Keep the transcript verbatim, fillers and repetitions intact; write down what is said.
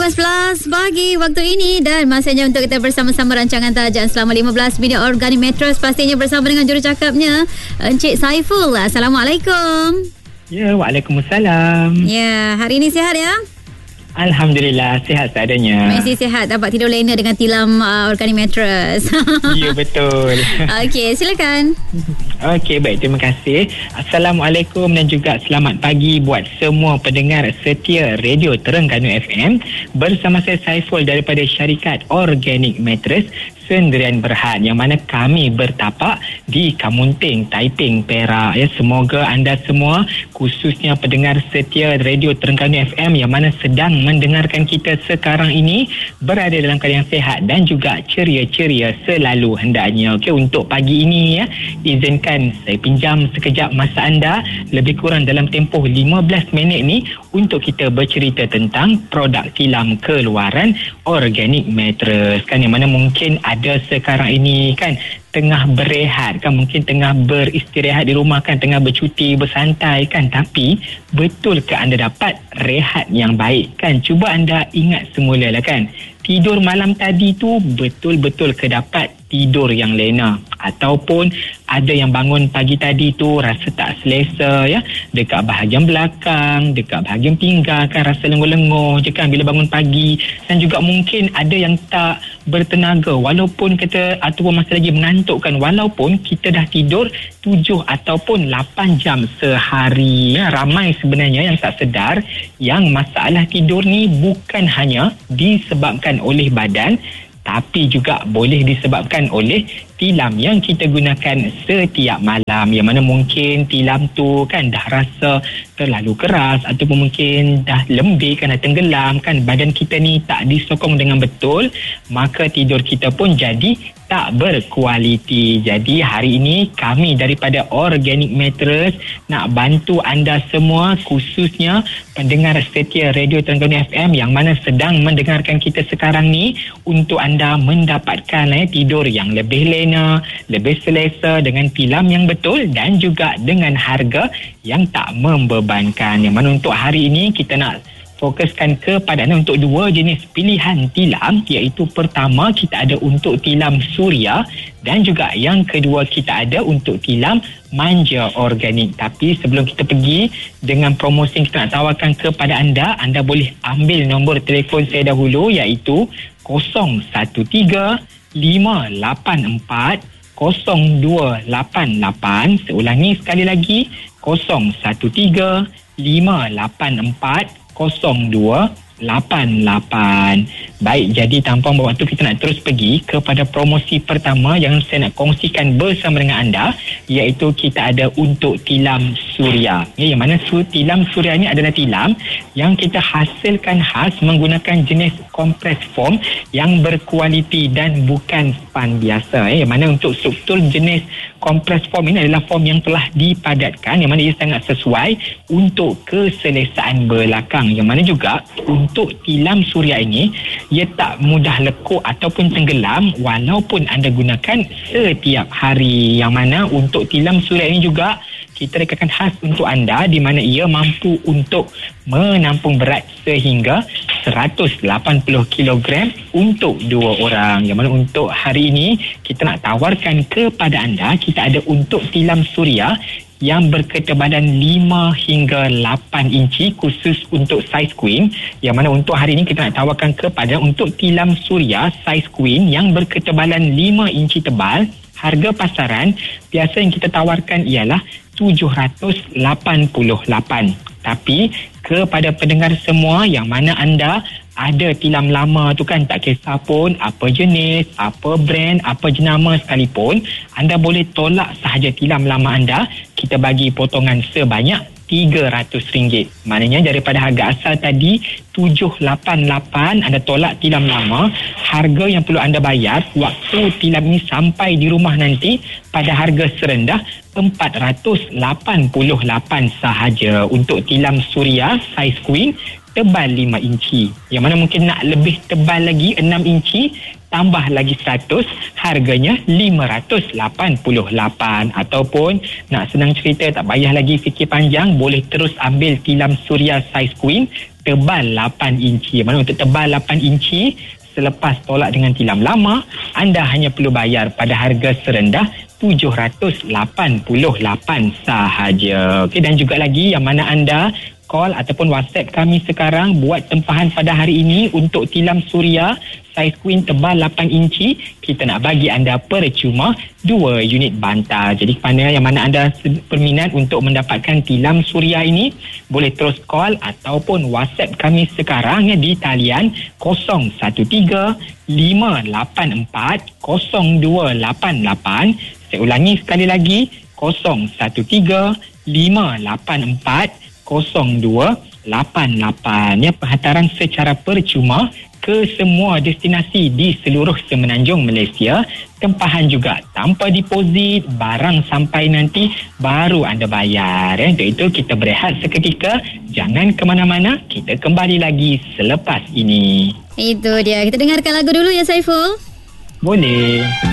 belas pagi waktu ini dan masanya untuk kita bersama-sama rancangan Tajan selama lima belas minit Organic Mattress, pastinya bersama dengan jurucakapnya Encik Saiful. Assalamualaikum. Ya, waalaikumsalam. Ya, hari ini sihat ya? Alhamdulillah, sihat seadanya. Masih sihat, dapat tidur lena dengan tilam uh, Organic Mattress. Ya, betul. Okey, silakan. Okey, baik, terima kasih. Assalamualaikum dan juga selamat pagi buat semua pendengar setia Radio Terengganu F M. Bersama saya Saiful daripada syarikat Organic Mattress Sendirian Berhad, yang mana kami bertapak di Kamunting, Taiping, Perak. Ya, semoga anda semua, khususnya pendengar setia Radio Terengganu F M yang mana sedang mendengarkan kita sekarang ini, berada dalam keadaan sehat dan juga ceria-ceria selalu hendaknya. Okey, untuk pagi ini ya, izinkan saya pinjam sekejap masa anda, lebih kurang dalam tempoh lima belas minit ni, untuk kita bercerita tentang produk tilam keluaran Organic Mattress kan, yang mana mungkin ada sekarang ini kan tengah berehat kan, mungkin tengah beristirahat di rumah kan, tengah bercuti, bersantai kan, tapi betul ke anda dapat rehat yang baik kan? Cuba anda ingat semula lah kan, tidur malam tadi tu betul-betul ke dapat tidur yang lena, ataupun ada yang bangun pagi tadi tu rasa tak selesa ya, dekat bahagian belakang, dekat bahagian pinggang kan, rasa lenguh-lenguh je kan bila bangun pagi, dan juga mungkin ada yang tak bertenaga walaupun kata, ataupun masih lagi mengantuk kan, walaupun kita dah tidur tujuh ataupun lapan jam sehari ya. Ramai sebenarnya yang tak sedar yang masalah tidur ni bukan hanya disebabkan oleh badan, tapi juga boleh disebabkan oleh tilam yang kita gunakan setiap malam, yang mana mungkin tilam tu kan dah rasa terlalu keras, ataupun mungkin dah lembik kan, dah tenggelam kan, badan kita ni tak disokong dengan betul, maka tidur kita pun jadi tak berkualiti. Jadi hari ini kami daripada Organic Mattress nak bantu anda semua, khususnya pendengar setia Radio Terengganu F M yang mana sedang mendengarkan kita sekarang ni, untuk anda mendapatkan eh, tidur yang lebih lena, lebih selesa dengan tilam yang betul dan juga dengan harga yang tak membebankan. Yang mana untuk hari ini kita nak fokuskan kepada anda untuk dua jenis pilihan tilam, iaitu pertama kita ada untuk tilam suria dan juga yang kedua kita ada untuk tilam manja organik. Tapi sebelum kita pergi dengan promosi yang kita nak tawarkan kepada anda, anda boleh ambil nombor telefon saya dahulu, iaitu kosong satu tiga lima lapan empat kosong dua lapan lapan. Seulangi sekali lagi, kosong satu tiga lima lapan empat kosong dua lapan lapan. Baik, jadi tanpa membuang waktu, kita nak terus pergi kepada promosi pertama yang saya nak kongsikan bersama dengan anda, iaitu kita ada untuk tilam suria ya, yang mana su, tilam suria ni adalah tilam yang kita hasilkan khas menggunakan jenis kompres foam yang berkualiti dan bukan span biasa ya, yang mana untuk struktur jenis kompres foam ini adalah foam yang telah dipadatkan, yang mana ia sangat sesuai untuk keselesaan belakang, yang mana juga untuk tilam suria ini ia tak mudah lekuk ataupun tenggelam walaupun anda gunakan setiap hari, yang mana untuk tilam suria ini juga kita rekakan khas untuk anda, di mana ia mampu untuk menampung berat sehingga seratus lapan puluh kilogram untuk dua orang. Yang mana untuk hari ini kita nak tawarkan kepada anda, kita ada untuk tilam suria yang berketebalan lima hingga lapan inci khusus untuk saiz queen, yang mana untuk hari ini kita nak tawarkan kepada untuk tilam suria saiz queen yang berketebalan lima inci tebal. Harga pasaran biasa yang kita tawarkan ialah tujuh ratus lapan puluh lapan. Tapi kepada pendengar semua yang mana anda ada tilam lama tu kan, tak kisah pun apa jenis, apa brand, apa jenama sekalipun, anda boleh tolak sahaja tilam lama anda. Kita bagi potongan sebanyak tiga ratus ringgit. Maknanya daripada harga asal tadi tujuh ratus lapan puluh lapan, anda tolak tilam lama, harga yang perlu anda bayar waktu tilam ini sampai di rumah nanti pada harga serendah empat ratus lapan puluh lapan sahaja untuk tilam suria saiz queen tebal lima inci. Yang mana mungkin nak lebih tebal lagi enam inci, tambah lagi seratus, harganya lima ratus lapan puluh lapan. Ataupun nak senang cerita, tak payah lagi fikir panjang, boleh terus ambil tilam suria saiz queen tebal lapan inci. Mana untuk tebal lapan inci, selepas tolak dengan tilam lama, anda hanya perlu bayar pada harga serendah tujuh ratus lapan puluh lapan sahaja. Okey, dan juga lagi yang mana anda call ataupun WhatsApp kami sekarang buat tempahan pada hari ini untuk tilam suria saiz queen tebal lapan inci, kita nak bagi anda percuma dua unit bantal. Jadi kepada yang mana anda berminat untuk mendapatkan tilam suria ini, boleh terus call ataupun WhatsApp kami sekarang ya, di talian kosong satu tiga lima lapan empat kosong dua lapan lapan. Saya ulangi sekali lagi, kosong satu tiga lima lapan empat kosong dua lapan lapan. Ya, penghantaran secara percuma ke semua destinasi di seluruh semenanjung Malaysia. Tempahan juga tanpa deposit, barang sampai nanti baru anda bayar. Ya. Untuk itu kita berehat seketika, jangan ke mana-mana, kita kembali lagi selepas ini. Itu dia, kita dengarkan lagu dulu ya Saiful. Boleh.